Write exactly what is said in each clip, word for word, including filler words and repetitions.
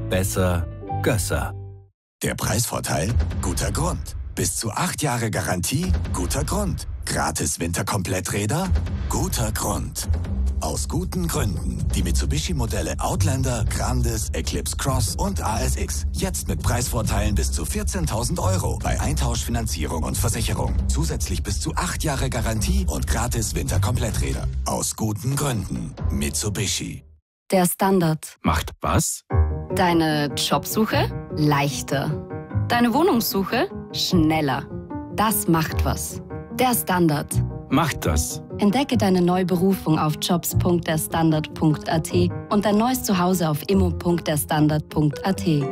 besser, Gösser. Der Preisvorteil? Guter Grund. Bis zu acht Jahre Garantie? Guter Grund. Gratis Winterkompletträder? Guter Grund. Aus guten Gründen. Die Mitsubishi-Modelle Outlander, Grandis, Eclipse Cross und A S X. Jetzt mit Preisvorteilen bis zu vierzehntausend Euro bei Eintauschfinanzierung und Versicherung. Zusätzlich bis zu acht Jahre Garantie und gratis Winterkompletträder. Aus guten Gründen. Mitsubishi. Der Standard. Macht was? Deine Jobsuche leichter. Deine Wohnungssuche schneller. Das macht was. Der Standard. Macht das. Entdecke deine neue Berufung auf jobs punkt der standard punkt a t und dein neues Zuhause auf immo punkt der standard punkt a t.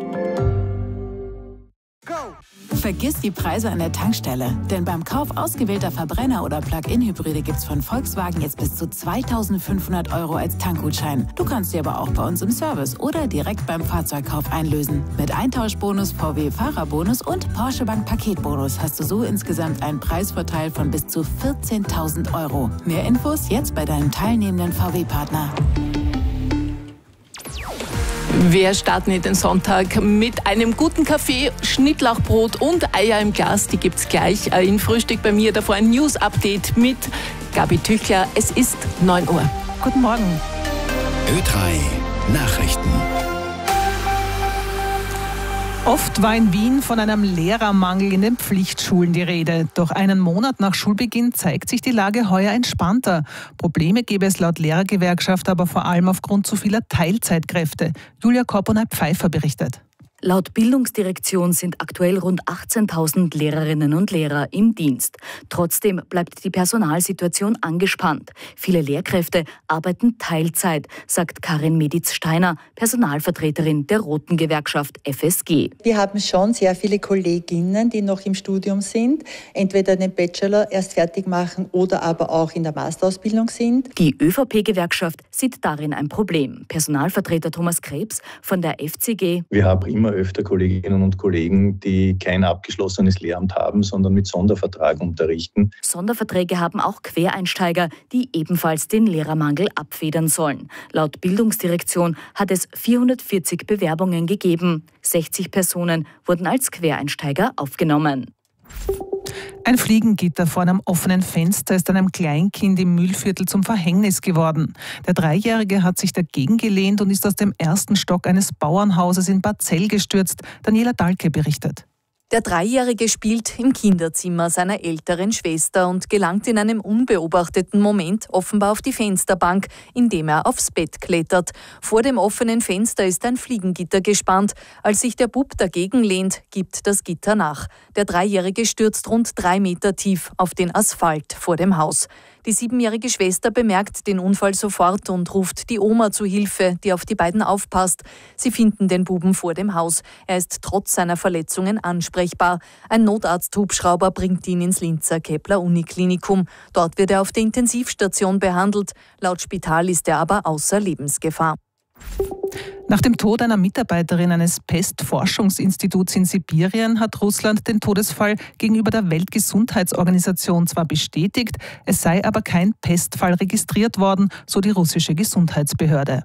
Vergiss die Preise an der Tankstelle, denn beim Kauf ausgewählter Verbrenner- oder Plug-in-Hybride gibt's von Volkswagen jetzt bis zu zweitausendfünfhundert Euro als Tankgutschein. Du kannst sie aber auch bei uns im Service oder direkt beim Fahrzeugkauf einlösen. Mit Eintauschbonus, V W-Fahrerbonus und Porsche Bank Paketbonus hast du so insgesamt einen Preisvorteil von bis zu vierzehntausend Euro. Mehr Infos jetzt bei deinem teilnehmenden V W-Partner. Wir starten in den Sonntag mit einem guten Kaffee, Schnittlauchbrot und Eier im Glas. Die gibt's gleich im Frühstück bei mir. Davor ein News-Update mit Gabi Tüchler. Es ist neun Uhr. Guten Morgen. Ö drei Nachrichten. Oft war in Wien von einem Lehrermangel in den Pflichtschulen die Rede. Doch einen Monat nach Schulbeginn zeigt sich die Lage heuer entspannter. Probleme gäbe es laut Lehrergewerkschaft aber vor allem aufgrund zu vieler Teilzeitkräfte. Julia Korponay-Pfeiffer berichtet. Laut Bildungsdirektion sind aktuell rund achtzehntausend Lehrerinnen und Lehrer im Dienst. Trotzdem bleibt die Personalsituation angespannt. Viele Lehrkräfte arbeiten Teilzeit, sagt Karin Meditz-Steiner, Personalvertreterin der Roten Gewerkschaft F S G. Wir haben schon sehr viele Kolleginnen, die noch im Studium sind, entweder den Bachelor erst fertig machen oder aber auch in der Masterausbildung sind. Die ÖVP-Gewerkschaft sieht darin ein Problem. Personalvertreter Thomas Krebs von der F C G. Wir haben immer öfter Kolleginnen und Kollegen, die kein abgeschlossenes Lehramt haben, sondern mit Sondervertrag unterrichten. Sonderverträge haben auch Quereinsteiger, die ebenfalls den Lehrermangel abfedern sollen. Laut Bildungsdirektion hat es vierhundertvierzig Bewerbungen gegeben. sechzig Personen wurden als Quereinsteiger aufgenommen. Ein Fliegengitter vor einem offenen Fenster ist einem Kleinkind im Mühlviertel zum Verhängnis geworden. Der Dreijährige hat sich dagegen gelehnt und ist aus dem ersten Stock eines Bauernhauses in Barzell gestürzt. Daniela Dahlke berichtet. Der Dreijährige spielt im Kinderzimmer seiner älteren Schwester und gelangt in einem unbeobachteten Moment offenbar auf die Fensterbank, indem er aufs Bett klettert. Vor dem offenen Fenster ist ein Fliegengitter gespannt. Als sich der Bub dagegen lehnt, gibt das Gitter nach. Der Dreijährige stürzt rund drei Meter tief auf den Asphalt vor dem Haus. Die siebenjährige Schwester bemerkt den Unfall sofort und ruft die Oma zu Hilfe, die auf die beiden aufpasst. Sie finden den Buben vor dem Haus. Er ist trotz seiner Verletzungen ansprechbar. Ein Notarzt-Hubschrauber bringt ihn ins Linzer Kepler-Uniklinikum. Dort wird er auf der Intensivstation behandelt. Laut Spital ist er aber außer Lebensgefahr. Nach dem Tod einer Mitarbeiterin eines Pestforschungsinstituts in Sibirien hat Russland den Todesfall gegenüber der Weltgesundheitsorganisation zwar bestätigt, es sei aber kein Pestfall registriert worden, so die russische Gesundheitsbehörde.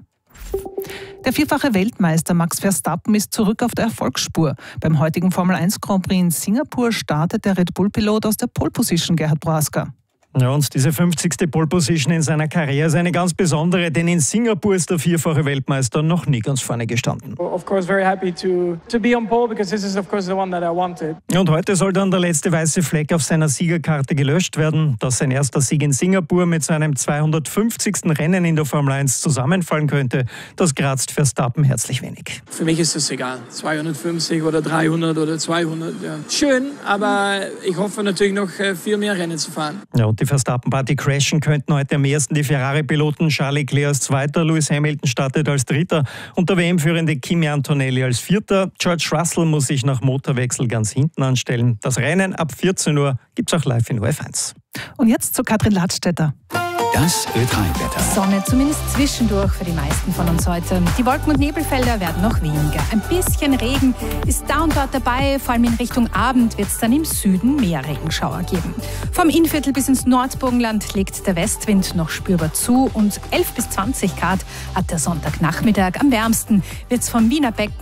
Der vierfache Weltmeister Max Verstappen ist zurück auf der Erfolgsspur. Beim heutigen Formel eins Grand Prix in Singapur startet der Red Bull-Pilot aus der Pole Position, Gerhard Prohaska. Ja, und diese fünfzigste Pole Position in seiner Karriere ist eine ganz besondere, denn in Singapur ist der vierfache Weltmeister noch nie ganz vorne gestanden. Of course, very happy to to be on pole because this is of course the one that I wanted. Und heute soll dann der letzte weiße Fleck auf seiner Siegerkarte gelöscht werden. Dass sein erster Sieg in Singapur mit seinem zweihundertfünfzigsten Rennen in der Formel eins zusammenfallen könnte, das kratzt Verstappen herzlich wenig. Für mich ist es egal, zweihundertfünfzig oder dreihundert oder zweihundert. Ja. Schön, aber ich hoffe natürlich noch viel mehr Rennen zu fahren. Ja, und die Verstappen-Party crashen könnten heute am ersten die Ferrari-Piloten Charles Leclerc als Zweiter, Lewis Hamilton startet als Dritter und der W M-führende Kimi Antonelli als Vierter. George Russell muss sich nach Motorwechsel ganz hinten anstellen. Das Rennen ab vierzehn Uhr gibt es auch live in O R F eins. Und jetzt zu Katrin Ladstätter. Das Ö drei Wetter. Sonne zumindest zwischendurch für die meisten von uns heute. Die Wolken- und Nebelfelder werden noch weniger. Ein bisschen Regen ist da und dort dabei. Vor allem in Richtung Abend wird es dann im Süden mehr Regenschauer geben. Vom Innviertel bis ins Nordburgenland legt der Westwind noch spürbar zu. Und elf bis zwanzig Grad hat der Sonntagnachmittag. Am wärmsten wird es vom Wiener Becken